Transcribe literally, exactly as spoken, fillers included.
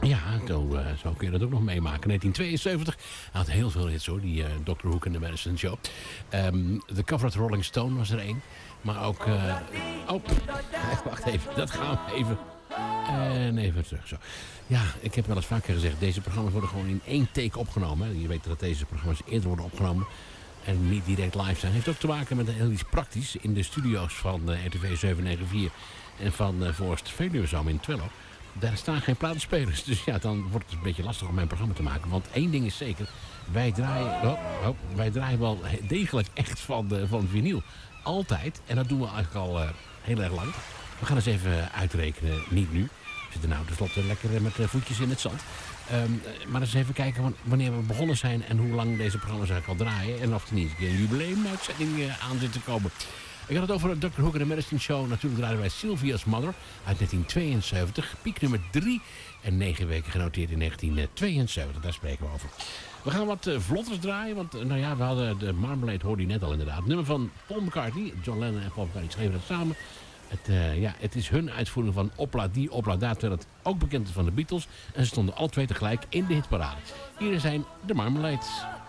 Ja, zo, uh, zo kun je dat ook nog meemaken. negentien tweeënzeventig had heel veel hits hoor, die uh, doctor Hook en de Medicine Show. Um, de cover uit Rolling Stone was er één. Maar ook... Uh, oh, wacht even, dat gaan we even... En even terug zo. Ja, ik heb wel eens vaker gezegd, deze programma's worden gewoon in één take opgenomen. Hè. Je weet dat deze programma's eerder worden opgenomen en niet direct live zijn. Heeft ook te maken met heel iets praktisch in de studio's van uh, R T V zeven negen vier en van uh, Voorst Veluwezoom in Twello. Daar staan geen platenspelers. Dus ja, dan wordt het een beetje lastig om mijn programma te maken. Want één ding is zeker. Wij draaien, oh, oh, wij draaien wel degelijk echt van, de, van vinyl. Altijd. En dat doen we eigenlijk al uh, heel erg lang. We gaan eens even uitrekenen. Niet nu. We zitten nou tenslotte lekker met de voetjes in het zand. Um, maar eens even kijken wanneer we begonnen zijn. En hoe lang deze programma's eigenlijk al draaien. En of er niet eens een keer een jubileumuitzending uh, aan zit te komen. Ik had het over doctor Hook en de Medicine Show. Natuurlijk draaiden wij Sylvia's Mother uit negentien tweeënzeventig. Piek nummer drie. En negen weken genoteerd in negentien tweeënzeventig. Daar spreken we over. We gaan wat uh, vlotters draaien. Want uh, nou ja, we hadden de Marmalade, hoorde je net al inderdaad. Het nummer van Paul McCartney. John Lennon en Paul McCartney schreven dat samen. Het, uh, ja, het is hun uitvoering van Opla die, Opla daar. Terwijl het ook bekend is van de Beatles. En ze stonden alle twee tegelijk in de hitparade. Hier zijn de Marmalades.